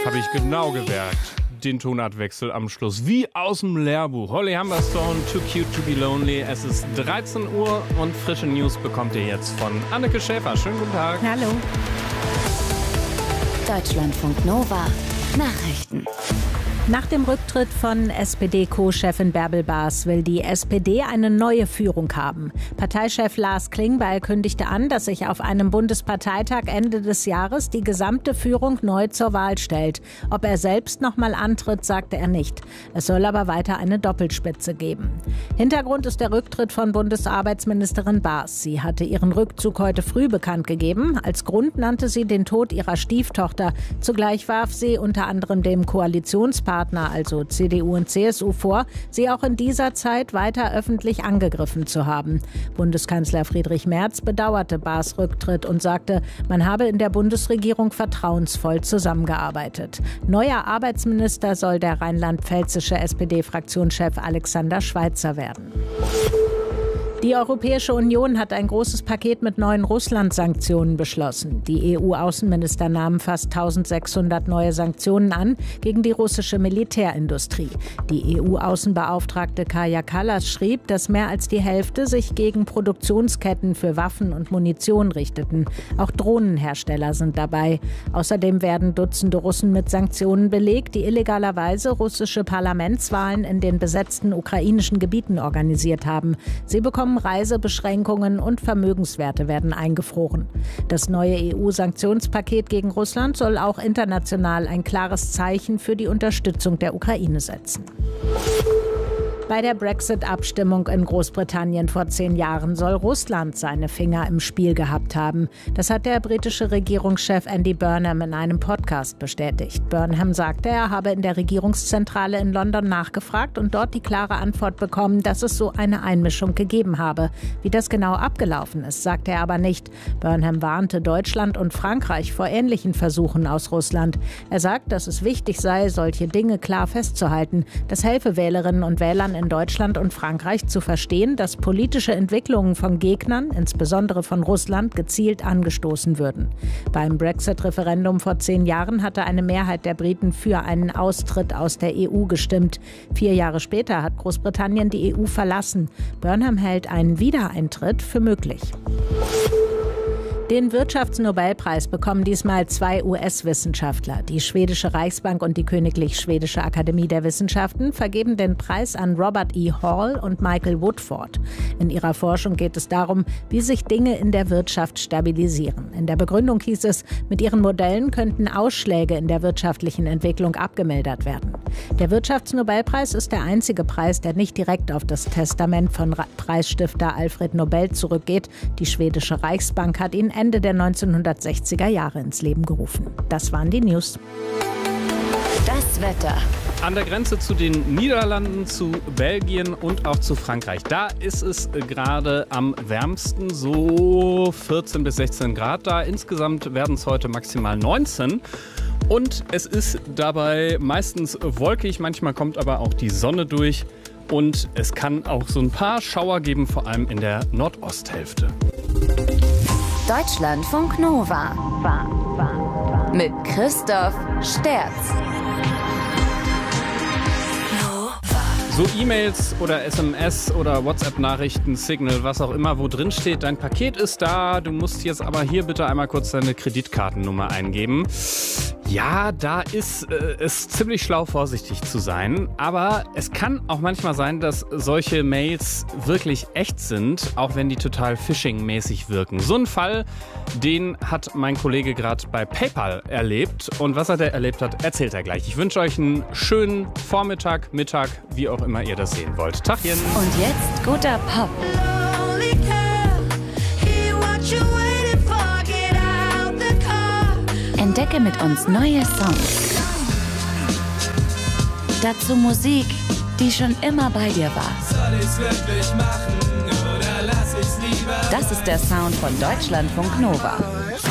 Habe ich genau gemerkt. Den Tonartwechsel am Schluss, wie aus dem Lehrbuch. Holly Humberstone, Too Cute to be Lonely. Es ist 13 Uhr und frische News bekommt ihr jetzt von Anneke Schäfer. Schönen guten Tag. Hallo. Deutschlandfunk Nova Nachrichten. Nach dem Rücktritt von SPD-Co-Chefin Bärbel Baas will die SPD eine neue Führung haben. Parteichef Lars Klingbeil kündigte an, dass sich auf einem Bundesparteitag Ende des Jahres die gesamte Führung neu zur Wahl stellt. Ob er selbst noch mal antritt, sagte er nicht. Es soll aber weiter eine Doppelspitze geben. Hintergrund ist der Rücktritt von Bundesarbeitsministerin Baas. Sie hatte ihren Rückzug heute früh bekannt gegeben. Als Grund nannte sie den Tod ihrer Stieftochter. Zugleich warf sie unter anderem dem Koalitionspartner, also CDU und CSU, vor, sie auch in dieser Zeit weiter öffentlich angegriffen zu haben. Bundeskanzler Friedrich Merz bedauerte Baas Rücktritt und sagte, man habe in der Bundesregierung vertrauensvoll zusammengearbeitet. Neuer Arbeitsminister soll der rheinland-pfälzische SPD-Fraktionschef Alexander Schweitzer werden. Die Europäische Union hat ein großes Paket mit neuen Russland-Sanktionen beschlossen. Die EU-Außenminister nahmen fast 1600 neue Sanktionen an gegen die russische Militärindustrie. Die EU-Außenbeauftragte Kaja Kallas schrieb, dass mehr als die Hälfte sich gegen Produktionsketten für Waffen und Munition richteten. Auch Drohnenhersteller sind dabei. Außerdem werden Dutzende Russen mit Sanktionen belegt, die illegalerweise russische Parlamentswahlen in den besetzten ukrainischen Gebieten organisiert haben. Sie bekommen Reisebeschränkungen und Vermögenswerte werden eingefroren. Das neue EU-Sanktionspaket gegen Russland soll auch international ein klares Zeichen für die Unterstützung der Ukraine setzen. Bei der Brexit-Abstimmung in Großbritannien vor 10 Jahren soll Russland seine Finger im Spiel gehabt haben. Das hat der britische Regierungschef Andy Burnham in einem Podcast bestätigt. Burnham sagte, er habe in der Regierungszentrale in London nachgefragt und dort die klare Antwort bekommen, dass es so eine Einmischung gegeben habe. Wie das genau abgelaufen ist, sagte er aber nicht. Burnham warnte Deutschland und Frankreich vor ähnlichen Versuchen aus Russland. Er sagt, dass es wichtig sei, solche Dinge klar festzuhalten. Das helfe Wählerinnen und Wählern in Deutschland und Frankreich zu verstehen, dass politische Entwicklungen von Gegnern, insbesondere von Russland, gezielt angestoßen würden. Beim Brexit-Referendum vor 10 Jahren hatte eine Mehrheit der Briten für einen Austritt aus der EU gestimmt. 4 Jahre später hat Großbritannien die EU verlassen. Burnham hält einen Wiedereintritt für möglich. Den Wirtschaftsnobelpreis bekommen diesmal 2 US-Wissenschaftler. Die Schwedische Reichsbank und die Königlich Schwedische Akademie der Wissenschaften vergeben den Preis an Robert E. Hall und Michael Woodford. In ihrer Forschung geht es darum, wie sich Dinge in der Wirtschaft stabilisieren. In der Begründung hieß es, mit ihren Modellen könnten Ausschläge in der wirtschaftlichen Entwicklung abgemildert werden. Der Wirtschaftsnobelpreis ist der einzige Preis, der nicht direkt auf das Testament von Preisstifter Alfred Nobel zurückgeht. Die Schwedische Reichsbank hat ihn Ende der 1960er Jahre ins Leben gerufen. Das waren die News. Das Wetter. An der Grenze zu den Niederlanden, zu Belgien und auch zu Frankreich. Da ist es gerade am wärmsten, so 14 bis 16 Grad da. Insgesamt werden es heute maximal 19. Und es ist dabei meistens wolkig, manchmal kommt aber auch die Sonne durch. Und es kann auch so ein paar Schauer geben, vor allem in der Nordosthälfte. Deutschlandfunk Nova. Mit Christoph Sterz. So E-Mails oder SMS oder WhatsApp-Nachrichten, Signal, was auch immer, wo drin steht, dein Paket ist da, du musst jetzt aber hier bitte einmal kurz deine Kreditkartennummer eingeben. Ja, da ist es ziemlich schlau, vorsichtig zu sein. Aber es kann auch manchmal sein, dass solche Mails wirklich echt sind, auch wenn die total phishing-mäßig wirken. So einen Fall, den hat mein Kollege gerade bei PayPal erlebt. Und was er erlebt hat, erzählt er gleich. Ich wünsche euch einen schönen Vormittag, Mittag, wie auch immer ihr das sehen wollt. Tachchen. Und jetzt guter Pop. Entdecke mit uns neue Songs. Dazu Musik, die schon immer bei dir war. Soll ich's wirklich machen oder lass ich's lieber? Das ist der Sound von Deutschlandfunk Nova.